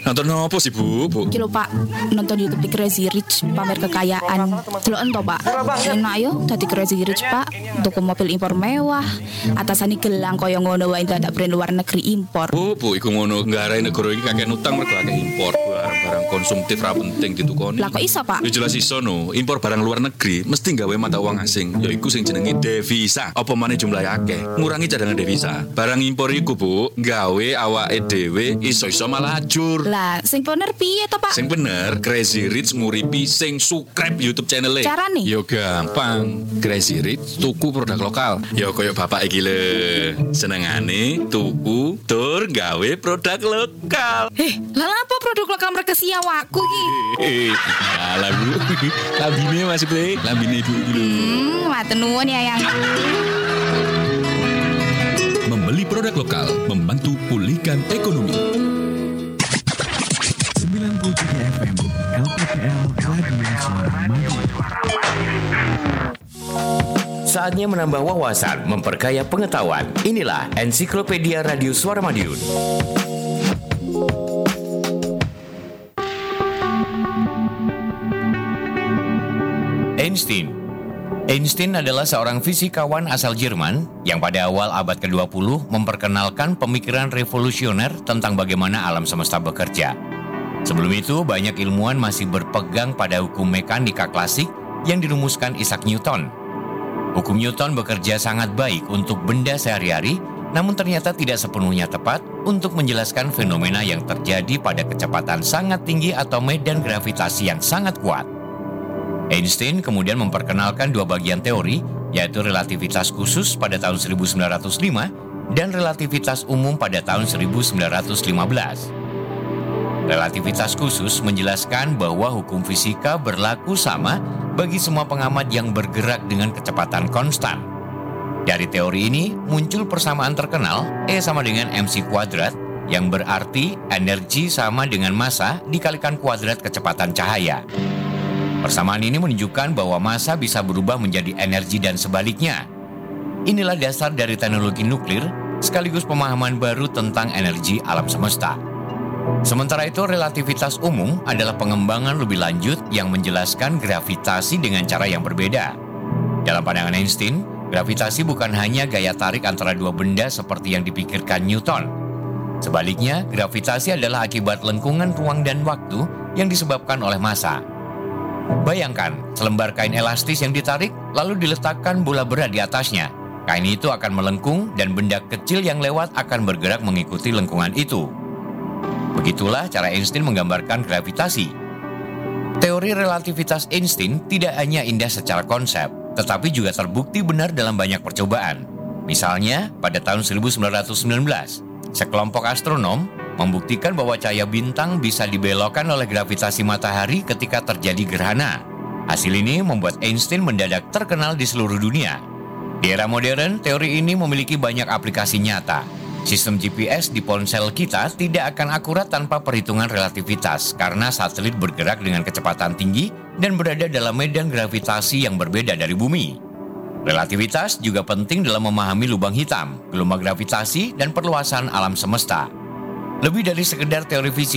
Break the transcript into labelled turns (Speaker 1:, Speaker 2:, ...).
Speaker 1: Nonton apa sih, Bu?
Speaker 2: Iki lho Pak, nonton YouTube di Crazy Rich pamer kekayaan. Deloken to Pak. Enak yo dadi Crazy Rich Pak, tuku mobil impor mewah. Atasane gelang kaya ngono wae dadak brand luar negeri impor.
Speaker 1: Bu, iku ngono nggarai negara iki kakek utang mergo akeh impor barang-barang konsumtif ra penting ditukoni.
Speaker 2: Lah kok iso Pak?
Speaker 1: Ya jelas iso no, impor barang luar negeri mesti gawe mata uang asing, yaiku sing jenenge devisa. Apa maneh jumlahe akeh, ngurangi cadangan devisa. Barang impor iku Bu, gawe awake dhewe iso-iso malah ajur.
Speaker 2: Lah, sing bener piye to Pak?
Speaker 1: Sing bener, Crazy Rich nguripi sing subscribe YouTube channel-e.
Speaker 2: Carane?
Speaker 1: Yo gampang. Crazy Rich tuku produk lokal. Yo koyo bapak iki lho. Senengane tuku tur gawe produk lokal.
Speaker 2: Lah apa produk lokal mereka siawaku iki?
Speaker 1: Alah Bu. Lambine maksudnya, lambine Ibu iki lho.
Speaker 2: Matur nuwun ya yang.
Speaker 3: Membeli produk lokal membantu pulihkan ekonomi.
Speaker 4: 93 FM LPPL Radio Suara Madu.
Speaker 5: Saatnya menambah wawasan, memperkaya pengetahuan. Inilah Ensiklopedia Radio Suara Madiun. Einstein adalah seorang fisikawan asal Jerman yang pada awal abad ke-20 memperkenalkan pemikiran revolusioner tentang bagaimana alam semesta bekerja. Sebelum itu, banyak ilmuwan masih berpegang pada hukum mekanika klasik yang dirumuskan Isaac Newton. Hukum Newton bekerja sangat baik untuk benda sehari-hari, namun ternyata tidak sepenuhnya tepat untuk menjelaskan fenomena yang terjadi pada kecepatan sangat tinggi atau medan gravitasi yang sangat kuat. Einstein kemudian memperkenalkan dua bagian teori, yaitu relativitas khusus pada tahun 1905 dan relativitas umum pada tahun 1915. Relativitas khusus menjelaskan bahwa hukum fisika berlaku sama bagi semua pengamat yang bergerak dengan kecepatan konstan. Dari teori ini muncul persamaan terkenal E sama dengan mc kuadrat, yang berarti energi sama dengan massa dikalikan kuadrat kecepatan cahaya. Persamaan ini menunjukkan bahwa massa bisa berubah menjadi energi dan sebaliknya. Inilah dasar dari teknologi nuklir, sekaligus pemahaman baru tentang energi alam semesta. Sementara itu, relativitas umum adalah pengembangan lebih lanjut yang menjelaskan gravitasi dengan cara yang berbeda. Dalam pandangan Einstein, gravitasi bukan hanya gaya tarik antara dua benda seperti yang dipikirkan Newton. Sebaliknya, gravitasi adalah akibat lengkungan ruang dan waktu yang disebabkan oleh massa. Bayangkan, selembar kain elastis yang ditarik, lalu diletakkan bola berat di atasnya. Kain itu akan melengkung dan benda kecil yang lewat akan bergerak mengikuti lengkungan itu. Begitulah cara Einstein menggambarkan gravitasi. Teori relativitas Einstein tidak hanya indah secara konsep, tetapi juga terbukti benar dalam banyak percobaan. Misalnya, pada tahun 1919, sekelompok astronom membuktikan bahwa cahaya bintang bisa dibelokkan oleh gravitasi matahari ketika terjadi gerhana. Hasil ini membuat Einstein mendadak terkenal di seluruh dunia. Di era modern, teori ini memiliki banyak aplikasi nyata. Sistem GPS di ponsel kita tidak akan akurat tanpa perhitungan relativitas karena satelit bergerak dengan kecepatan tinggi dan berada dalam medan gravitasi yang berbeda dari bumi. Relativitas juga penting dalam memahami lubang hitam, gelombang gravitasi, dan perluasan alam semesta. Lebih dari sekedar teori fisika,